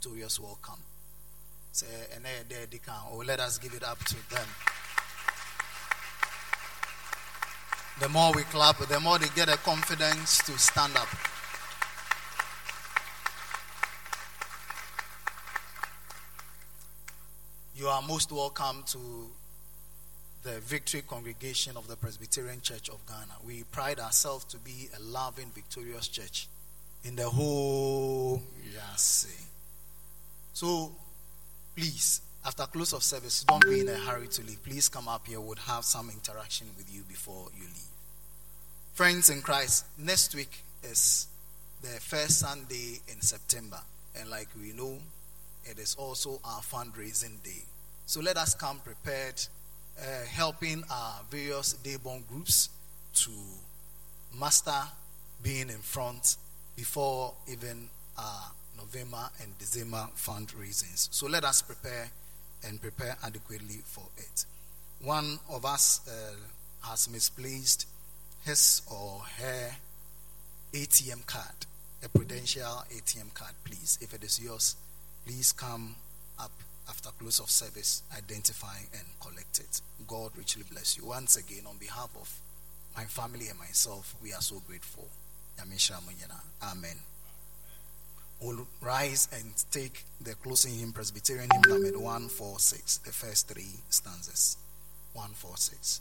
Victorious Welcome. Say, and they can, or let us give it up to them. The more we clap, the more they get the confidence to stand up. You are most welcome to the Victory Congregation of the Presbyterian Church of Ghana. We pride ourselves to be a loving, victorious church in the whole Yase. So, please, after close of service, don't be in a hurry to leave. Please come up here. We'll have some interaction with you before you leave. Friends in Christ, next week is the first Sunday in September. And like we know, it is also our fundraising day. So let us come prepared, helping our various day-born groups to master being in front before even our November and December fundraisings. So let us prepare and prepare adequately for it. One of us has misplaced his or her ATM card, a Prudential ATM card, please. If it is yours, please come up after close of service, identify and collect it. God richly bless you. Once again, on behalf of my family and myself, we are so grateful. Amen. We'll rise and take the closing hymn, Presbyterian hymn number 146, the first three stanzas. 146.